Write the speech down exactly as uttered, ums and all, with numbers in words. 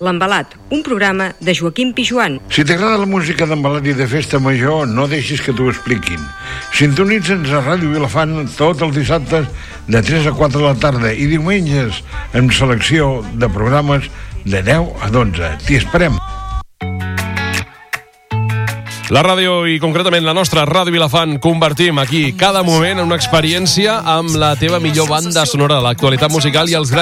L'Embalat, un programa de Joaquim Pijuan. Si t'agrada la música d'embalat i de festa major, no deixis que t'ho expliquin. Sintonitza'ns a Ràdio Vilafant tots els dissabtes de tres a quatre de la tarda i diumenges amb selecció de programes de deu a dotze. T'hi esperem. La ràdio, i concretament la nostra Ràdio Vilafant, convertim aquí cada moment en una experiència amb la teva millor banda sonora de l'actualitat musical i els grans